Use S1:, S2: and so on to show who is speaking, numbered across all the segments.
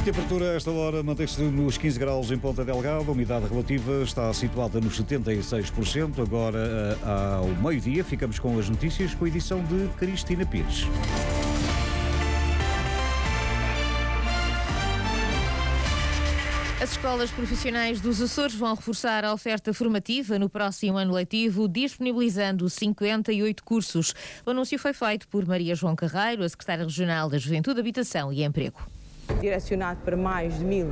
S1: Temperatura a esta hora mantém-se nos 15 graus em Ponta Delgada, a umidade relativa está situada nos 76%. Agora, ao meio-dia, ficamos com as notícias com a edição de Cristina Pires.
S2: As escolas profissionais dos Açores vão reforçar a oferta formativa no próximo ano letivo, disponibilizando 58 cursos. O anúncio foi feito por Maria João Carreiro, a secretária regional da Juventude, Habitação e Emprego.
S3: Direcionado para mais de 1000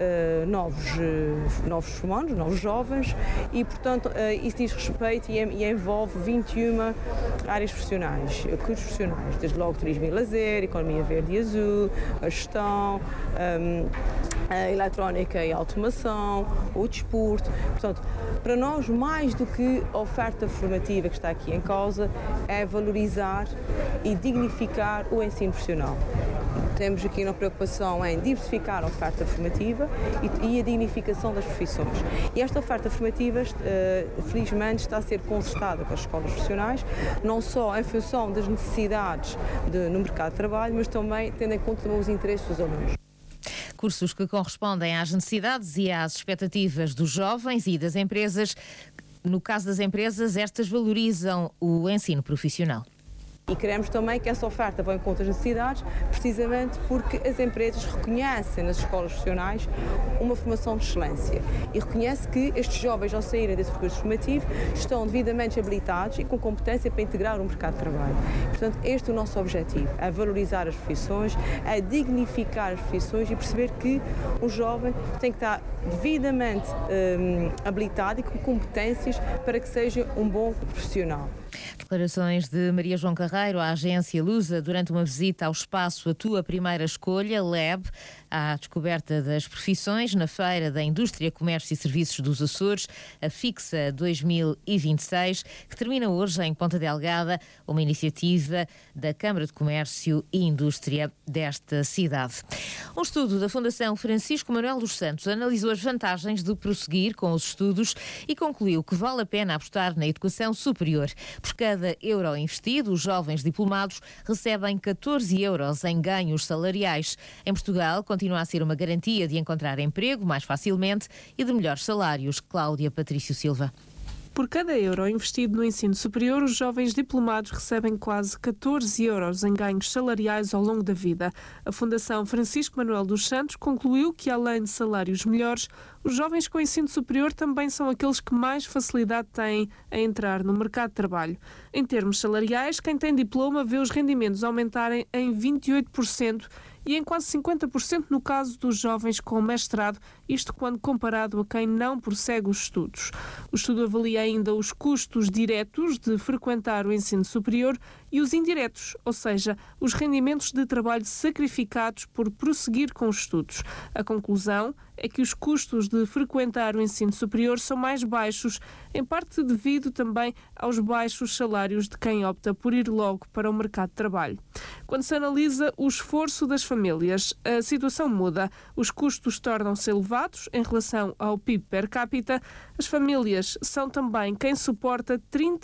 S3: novos formandos, novos jovens, e portanto isso diz respeito e envolve 21 áreas profissionais, cursos profissionais, desde logo turismo e lazer, economia verde e azul, a gestão, a eletrónica e automação, o desporto. Portanto, para nós, mais do que a oferta formativa que está aqui em causa, é valorizar e dignificar o ensino profissional. Temos aqui uma preocupação em diversificar a oferta formativa e a dignificação das profissões. E esta oferta formativa, felizmente, está a ser concertada com as escolas profissionais, não só em função das necessidades no mercado de trabalho, mas também tendo em conta os interesses dos alunos.
S2: Cursos que correspondem às necessidades e às expectativas dos jovens e das empresas. No caso das empresas, estas valorizam o ensino profissional.
S3: E queremos também que essa oferta vá em conta das necessidades, precisamente porque as empresas reconhecem nas escolas profissionais uma formação de excelência e reconhecem que estes jovens, ao saírem desse percurso formativo, estão devidamente habilitados e com competência para integrar o mercado de trabalho. Portanto, este é o nosso objetivo, é valorizar as profissões, é dignificar as profissões e perceber que o jovem tem que estar devidamente habilitado e com competências para que seja um bom profissional.
S2: Declarações de Maria João Carreiro à agência Lusa durante uma visita ao espaço A Tua Primeira Escolha, LEB, à descoberta das profissões na Feira da Indústria, Comércio e Serviços dos Açores, a Fixa 2026, que termina hoje em Ponta Delgada, uma iniciativa da Câmara de Comércio e Indústria desta cidade. Um estudo da Fundação Francisco Manuel dos Santos analisou as vantagens de prosseguir com os estudos e concluiu que vale a pena apostar na educação superior. Por cada euro investido, os jovens diplomados recebem 14 euros em ganhos salariais. Em Portugal, continua a ser uma garantia de encontrar emprego mais facilmente e de melhores salários. Cláudia Patrício Silva.
S4: Por cada euro investido no ensino superior, os jovens diplomados recebem quase 14 euros em ganhos salariais ao longo da vida. A Fundação Francisco Manuel dos Santos concluiu que, além de salários melhores, os jovens com ensino superior também são aqueles que mais facilidade têm a entrar no mercado de trabalho. Em termos salariais, quem tem diploma vê os rendimentos aumentarem em 28% e em quase 50% no caso dos jovens com mestrado, isto quando comparado a quem não prossegue os estudos. O estudo avalia ainda os custos diretos de frequentar o ensino superior e os indiretos, ou seja, os rendimentos de trabalho sacrificados por prosseguir com os estudos. A conclusão é que os custos de frequentar o ensino superior são mais baixos, em parte devido também aos baixos salários de quem opta por ir logo para o mercado de trabalho. Quando se analisa o esforço das famílias, a situação muda. Os custos tornam-se elevados em relação ao PIB per capita. As famílias são também quem suporta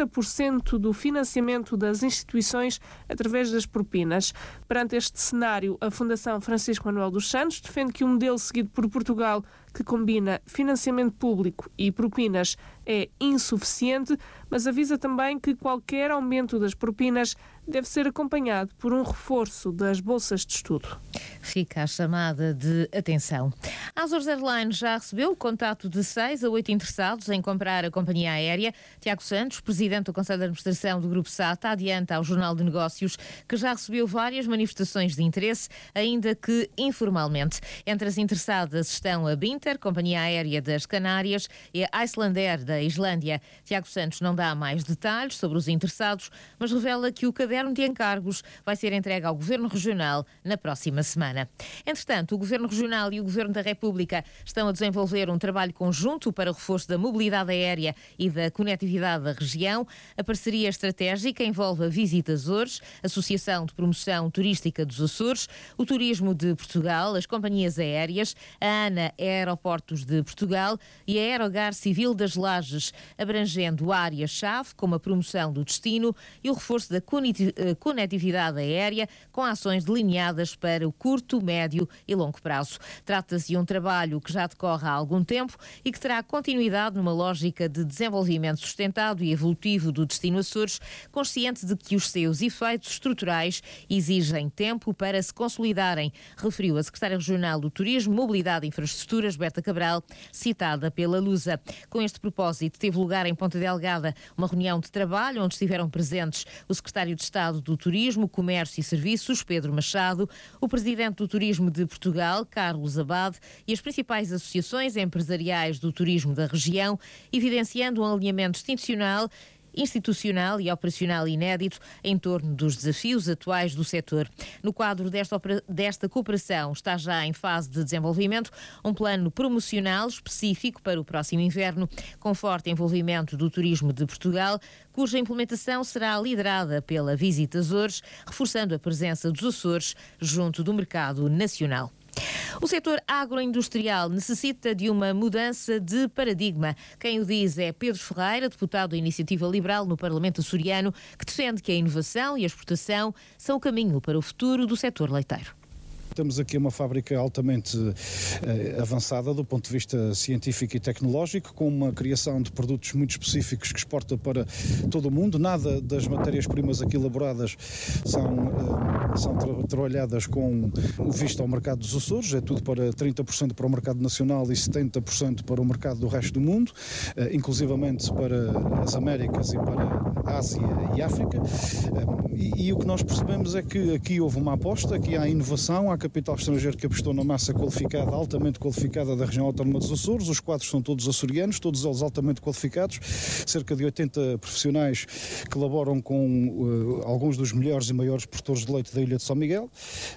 S4: 30% do financiamento das instituições através das propinas. Perante este cenário, a Fundação Francisco Manuel dos Santos defende que o modelo seguido por Portugal, que combina financiamento público e propinas, é insuficiente, mas avisa também que qualquer aumento das propinas deve ser acompanhado por um reforço das bolsas de estudo.
S2: Fica a chamada de atenção. A Azores Airlines já recebeu o contato de 6 a 8 interessados em comprar a companhia aérea. Tiago Santos, presidente do Conselho de Administração do Grupo SATA, adianta ao Jornal de Negócios que já recebeu várias manifestações de interesse, ainda que informalmente. Entre as interessadas estão a Binter, companhia aérea das Canárias, e a Icelandair, da Islândia. Tiago Santos não dá mais detalhes sobre os interessados, mas revela que o caderno de encargos vai ser entregue ao Governo Regional na próxima semana. Entretanto, o Governo Regional e o Governo da República estão a desenvolver um trabalho conjunto para o reforço da mobilidade aérea e da conectividade da região. A parceria estratégica envolve a Visita Açores, Associação de Promoção Turística dos Açores, o Turismo de Portugal, as companhias aéreas, a ANA Aeroportos de Portugal e a Aerogar Civil das Lajes, abrangendo áreas-chave como a promoção do destino e o reforço da conectividade conectividade aérea com ações delineadas para o curto, médio e longo prazo. Trata-se de um trabalho que já decorre há algum tempo e que terá continuidade numa lógica de desenvolvimento sustentado e evolutivo do destino Açores, consciente de que os seus efeitos estruturais exigem tempo para se consolidarem, referiu a secretária regional do Turismo, Mobilidade e Infraestruturas, Berta Cabral, citada pela Lusa. Com este propósito, teve lugar em Ponta Delgada uma reunião de trabalho onde estiveram presentes o secretário de Estado do Turismo, Comércio e Serviços, Pedro Machado, o presidente do Turismo de Portugal, Carlos Abade, e as principais associações empresariais do turismo da região, evidenciando um alinhamento institucional e operacional inédito em torno dos desafios atuais do setor. No quadro desta cooperação está já em fase de desenvolvimento um plano promocional específico para o próximo inverno, com forte envolvimento do turismo de Portugal, cuja implementação será liderada pela Visita Açores, reforçando a presença dos Açores junto do mercado nacional. O setor agroindustrial necessita de uma mudança de paradigma. Quem o diz é Pedro Ferreira, deputado da Iniciativa Liberal no Parlamento açoriano, que defende que a inovação e a exportação são o caminho para o futuro do setor leiteiro.
S5: Temos aqui uma fábrica altamente avançada do ponto de vista científico e tecnológico, com uma criação de produtos muito específicos que exporta para todo o mundo. Nada das matérias-primas aqui elaboradas são trabalhadas com o visto ao mercado dos Açores, é tudo para 30% para o mercado nacional e 70% para o mercado do resto do mundo, inclusivamente para as Américas e para a Ásia e África. E o que nós percebemos é que aqui houve uma aposta, aqui há inovação, há capital estrangeiro que apostou na massa qualificada, altamente qualificada da região autónoma dos Açores. Os quadros são todos açorianos, todos eles altamente qualificados, cerca de 80 profissionais que laboram com alguns dos melhores e maiores produtores de leite da ilha de São Miguel,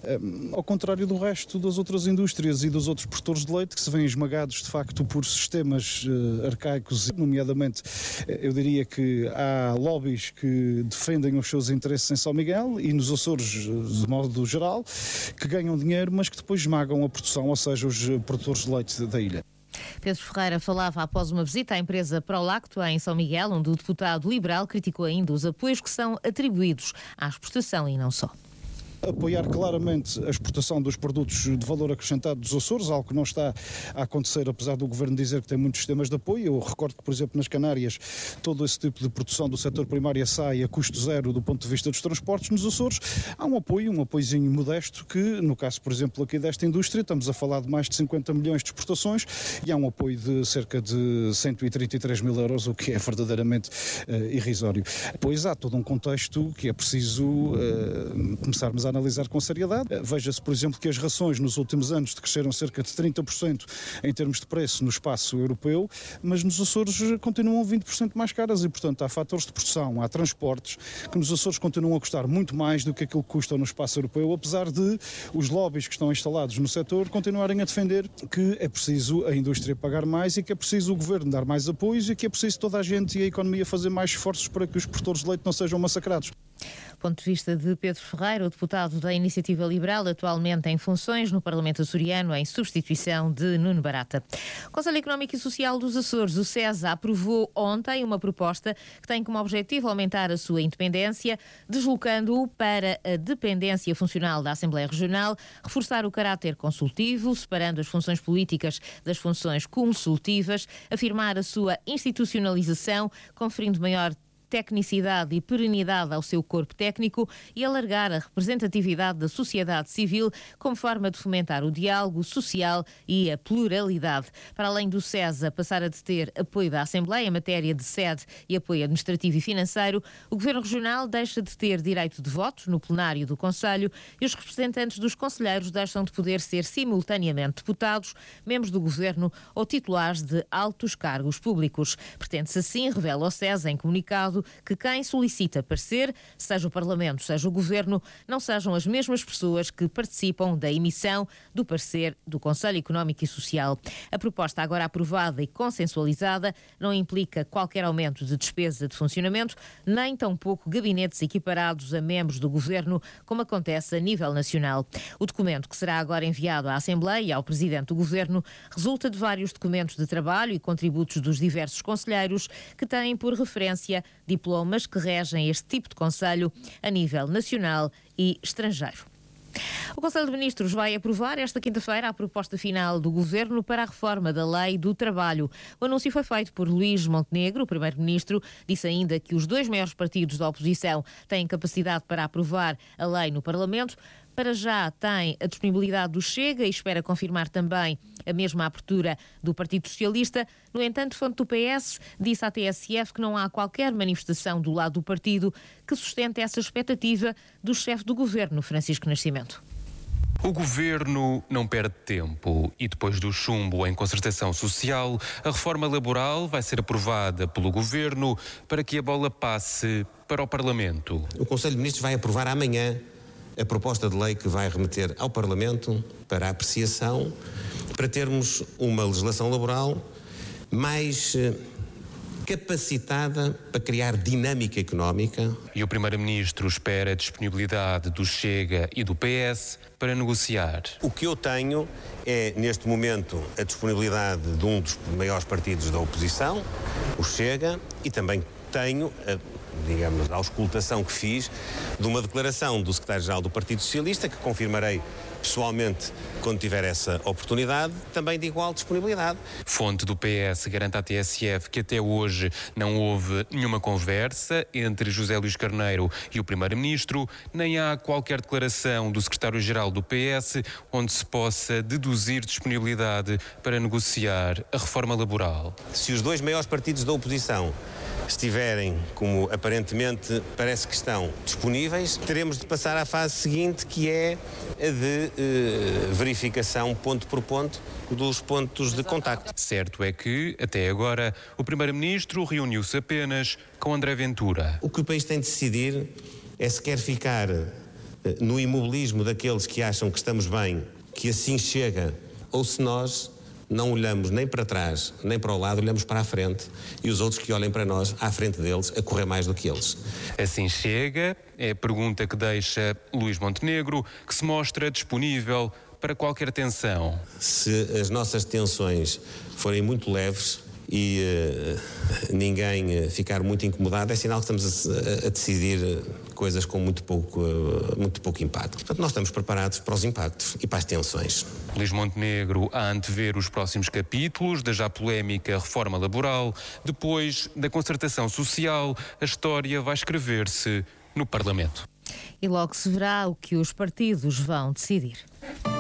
S5: ao contrário do resto das outras indústrias e dos outros produtores de leite que se vêem esmagados de facto por sistemas arcaicos, nomeadamente eu diria que há lobbies que defendem os seus interesses em São Miguel e nos Açores de modo geral, que ganham dinheiro, mas que depois esmagam a produção, ou seja, os produtores de leite da ilha.
S2: Pedro Ferreira falava após uma visita à empresa Prolacto em São Miguel, onde o deputado liberal criticou ainda os apoios que são atribuídos à exportação e não só.
S5: Apoiar claramente a exportação dos produtos de valor acrescentado dos Açores, algo que não está a acontecer, apesar do Governo dizer que tem muitos sistemas de apoio. Eu recordo que, por exemplo, nas Canárias, todo esse tipo de produção do setor primário sai a custo zero do ponto de vista dos transportes. Nos Açores há um apoiozinho modesto que, no caso, por exemplo, aqui desta indústria, estamos a falar de mais de 50 milhões de exportações e há um apoio de cerca de 133 mil euros, o que é verdadeiramente irrisório. Pois há todo um contexto que é preciso começarmos a analisar com seriedade. Veja-se, por exemplo, que as rações nos últimos anos cresceram cerca de 30% em termos de preço no espaço europeu, mas nos Açores continuam 20% mais caras e, portanto, há fatores de produção, há transportes que nos Açores continuam a custar muito mais do que aquilo que custam no espaço europeu, apesar de os lobbies que estão instalados no setor continuarem a defender que é preciso a indústria pagar mais e que é preciso o governo dar mais apoios e que é preciso toda a gente e a economia fazer mais esforços para que os produtores de leite não sejam massacrados.
S2: Ponto de vista de Pedro Ferreira, o deputado da Iniciativa Liberal, atualmente em funções no Parlamento açoriano, em substituição de Nuno Barata. O Conselho Económico e Social dos Açores, o CESA, aprovou ontem uma proposta que tem como objetivo aumentar a sua independência, deslocando-o para a dependência funcional da Assembleia Regional, reforçar o caráter consultivo, separando as funções políticas das funções consultivas, afirmar a sua institucionalização, conferindo maior tecnicidade e perenidade ao seu corpo técnico e alargar a representatividade da sociedade civil como forma de fomentar o diálogo social e a pluralidade. Para além do CESA passar a ter apoio da Assembleia em matéria de sede e apoio administrativo e financeiro, o Governo Regional deixa de ter direito de voto no plenário do Conselho e os representantes dos conselheiros deixam de poder ser simultaneamente deputados, membros do Governo ou titulares de altos cargos públicos. Pretende-se assim, revela o CESA em comunicado, que quem solicita parecer, seja o Parlamento, seja o Governo, não sejam as mesmas pessoas que participam da emissão do parecer do Conselho Económico e Social. A proposta agora aprovada e consensualizada não implica qualquer aumento de despesa de funcionamento, nem tampouco gabinetes equiparados a membros do Governo, como acontece a nível nacional. O documento, que será agora enviado à Assembleia e ao Presidente do Governo, resulta de vários documentos de trabalho e contributos dos diversos conselheiros, que têm por referência diplomas que regem este tipo de conselho a nível nacional e estrangeiro. O Conselho de Ministros vai aprovar esta quinta-feira a proposta final do Governo para a reforma da Lei do Trabalho. O anúncio foi feito por Luís Montenegro, o Primeiro-Ministro. Disse ainda que os dois maiores partidos da oposição têm capacidade para aprovar a lei no Parlamento. Para já tem a disponibilidade do Chega e espera confirmar também a mesma abertura do Partido Socialista. No entanto, fonte do PS disse à TSF que não há qualquer manifestação do lado do partido que sustente essa expectativa do chefe do Governo, Francisco Nascimento.
S6: O Governo não perde tempo e depois do chumbo em concertação social, a reforma laboral vai ser aprovada pelo Governo para que a bola passe para o Parlamento.
S7: O Conselho de Ministros vai aprovar amanhã a proposta de lei que vai remeter ao Parlamento para a apreciação, para termos uma legislação laboral mais capacitada para criar dinâmica económica.
S6: E o Primeiro-Ministro espera a disponibilidade do Chega e do PS para negociar.
S7: O que eu tenho é, neste momento, a disponibilidade de um dos maiores partidos da oposição, o Chega, e também tenho a auscultação que fiz de uma declaração do secretário-geral do Partido Socialista, que confirmarei pessoalmente quando tiver essa oportunidade, também de igual disponibilidade.
S6: Fonte do PS garante à TSF que até hoje não houve nenhuma conversa entre José Luís Carneiro e o Primeiro-Ministro, nem há qualquer declaração do secretário-geral do PS onde se possa deduzir disponibilidade para negociar a reforma laboral.
S7: Se os dois maiores partidos da oposição estiverem, como aparentemente parece que estão, disponíveis, teremos de passar à fase seguinte, que é a de verificação ponto por ponto dos pontos de contacto.
S6: Certo é que, até agora, o Primeiro-Ministro reuniu-se apenas com André Ventura.
S7: O que o país tem de decidir é se quer ficar no imobilismo daqueles que acham que estamos bem, que assim chega, ou se nós não olhamos nem para trás, nem para o lado, olhamos para a frente e os outros que olhem para nós, à frente deles, a correr mais do que eles.
S6: Assim chega, é a pergunta que deixa Luís Montenegro, que se mostra disponível para qualquer tensão.
S7: Se as nossas tensões forem muito leves e ninguém ficar muito incomodado, é sinal que estamos a decidir coisas com muito pouco impacto. Portanto, nós estamos preparados para os impactos e para as tensões.
S6: Luís Montenegro a antever os próximos capítulos da já polémica reforma laboral. Depois da concertação social, a história vai escrever-se no Parlamento.
S2: E logo se verá o que os partidos vão decidir.